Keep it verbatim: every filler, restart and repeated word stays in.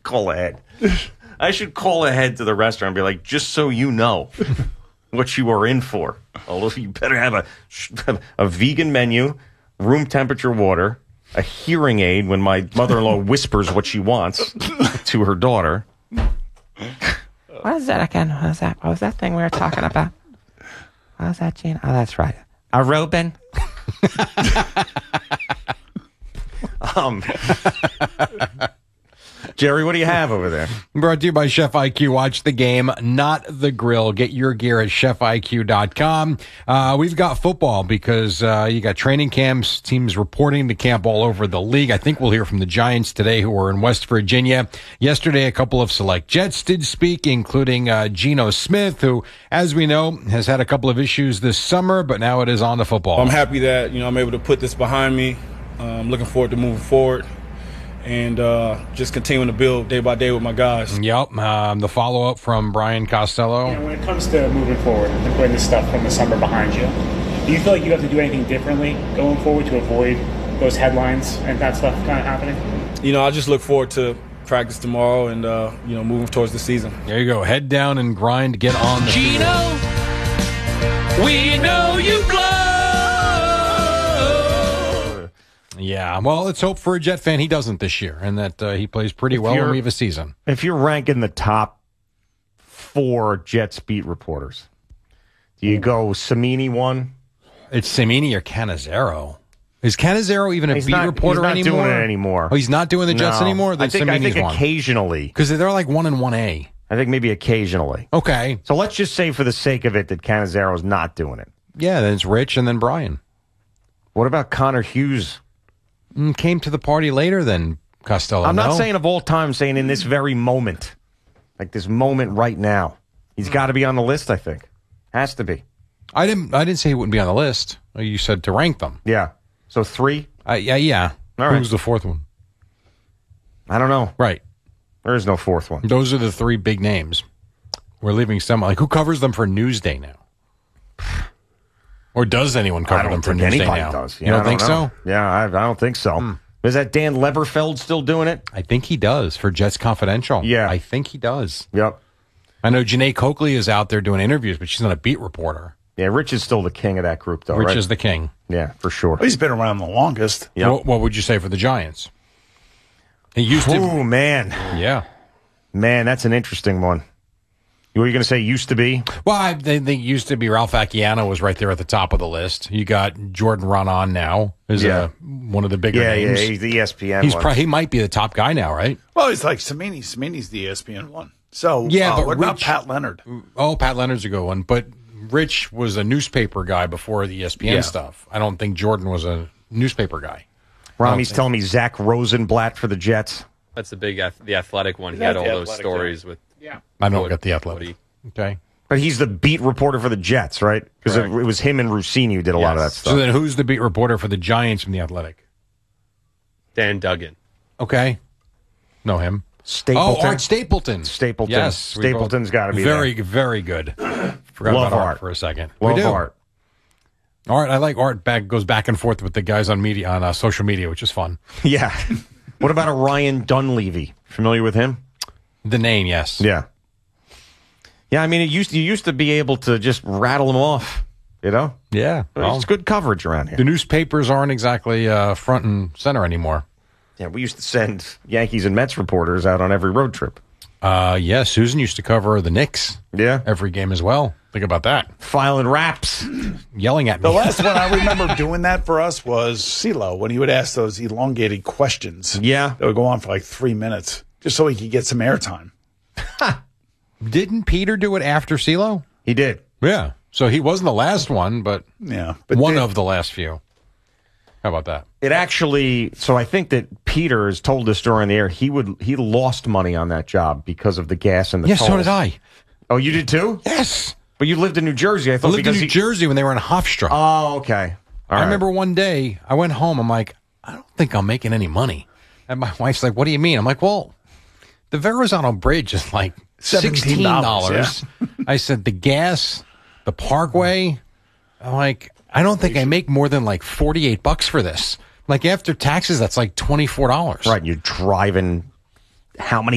call ahead. I should call ahead to the restaurant and be like, just so you know what you are in for. Although you better have a, a vegan menu, room temperature water, a hearing aid when my mother-in-law whispers what she wants to her daughter. What is that again? What was that? What was that thing we were talking about? What was that, Gene? Oh, that's right. A Reuben. um, Jerry, what do you have over there? Brought to you by Chef I Q. Watch the game, not the grill. Get your gear at chef I Q dot com. Uh, we've got football because uh, you got training camps, teams reporting to camp all over the league. I think we'll hear from the Giants today who are in West Virginia. Yesterday, a couple of select Jets did speak, including uh, Geno Smith, who, as we know, has had a couple of issues this summer, but now it is on to football. I'm happy that, you know, I'm able to put this behind me. I'm looking forward to moving forward. And uh, just continuing to build day by day with my guys. Yep. Um, the follow-up from Brian Costello. You know, when it comes to moving forward and putting this stuff from the summer behind you, do you feel like you have to do anything differently going forward to avoid those headlines and that stuff kind of happening? You know, I just look forward to practice tomorrow and, uh, you know, moving towards the season. There you go. Head down and grind. Get on the Geno, field. We know you blow. Yeah, well, let's hope for a Jet fan he doesn't this year and that uh, he plays pretty If well you're- when we have a season. If you're ranking the top four Jets beat reporters, do you go Samini one? It's Samini or Cannizzaro. Is Cannizzaro even a He's beat not- reporter he's not anymore? doing it anymore. Oh, he's not doing the Jets No. anymore? Then I think, I Samini's think one. occasionally. Because they're like one and one A. I think maybe occasionally. Okay. So let's just say for the sake of it that Canizzaro's not doing it. Yeah, then it's Rich and then Brian. What about Connor Hughes? Mm, came to the party later than Costello. I'm not no? saying of all time, I'm saying in this very moment. Like this moment right now. He's got to be on the list, I think. Has to be. I didn't I didn't say he wouldn't be on the list. You said to rank them. Yeah. So three? Uh, yeah, yeah. All right. Who's the fourth one? I don't know. Right. There is no fourth one. Those are the three big names. We're leaving some. Like, who covers them for Newsday now? Or does anyone I cover don't them for think Newsday anybody now? does. You Yeah, don't I think know. so? Yeah, I, I don't think so. Hmm. Is that Dan Leverfeld still doing it? I think he does for Jets Confidential. Yeah. I think he does. Yep. I know Janae Coakley is out there doing interviews, but she's not a beat reporter. Yeah, Rich is still the king of that group, though, Rich right? is the king. Yeah, for sure. Well, he's been around the longest. Yep. What, what would you say for the Giants? He used to. Oh, man. Yeah. Man, that's an interesting one. What were you going to say, used to be? Well, I, they, they used to be Ralph Acciano was right there at the top of the list. You got Jordan Ronan now is Yeah. uh, one of the bigger Yeah, names. yeah, he's the E S P N He's one. pro- he might be the top guy now, right? Well, he's like Samini. Samini's the E S P N one. So, Yeah, uh, but what about Rich- Pat Leonard? Oh, Pat Leonard's a good one, but Rich was a newspaper guy before the E S P N Yeah. stuff. I don't think Jordan was a newspaper guy. Rami's telling me Zach Rosenblatt for the Jets. That's the big, ath- the athletic one. He Is that had all the those Athletic, stories with. Yeah. I don't Wood- get the athletic. Woody. Okay. But he's the beat reporter for the Jets, right? Because it, Correct. it was him and Rossini who did a lot of that Yes. stuff. So then who's the beat reporter for the Giants from the Athletic? Dan Duggan. Okay. Know him. Stapleton. Oh, Art Stapleton. Stapleton. Yes. we Stapleton's both- got to be very, there. very good. Forgot Love about Art. Art. for a second. Love we do. Art. Art, I like Art. Back goes back and forth with the guys on media on uh, social media, which is fun. Yeah. What about a Ryan Dunleavy? Familiar with him? The name, yes. Yeah. Yeah, I mean, it used you used to be able to just rattle them off, you know? Yeah. But Well, it's good coverage around here. the newspapers aren't exactly uh, front and center anymore. Yeah, we used to send Yankees and Mets reporters out on every road trip. Uh, yeah, Susan used to cover the Knicks Yeah. every game as well. Think about that. Filing raps. Yelling at me. The last one I remember doing that for us was CeeLo, when he would ask those elongated questions. Yeah. That would go on for like three minutes, just so he could get some airtime. Didn't Peter do it after CeeLo? He did. Yeah. So he wasn't the last one, but, Yeah. But one they- of the last few. How about that? It actually, so I think that Peter has told this story in the air. He would he lost money on that job because of the gas and the Yes, tolls. so did I. Oh, you did too? Yes. But you lived in New Jersey. I I thought lived in because New he, Jersey when they were in Hofstra. Oh, okay. All I right. remember one day I went home. I'm like, I don't think I'm making any money. And my wife's like, what do you mean? I'm like, well, the Verrazano Bridge is like sixteen dollars. I said, the gas, the Parkway. I'm like, I don't think I make more than like forty-eight bucks for this. Like after taxes, that's like twenty-four dollars. Right, you're driving how many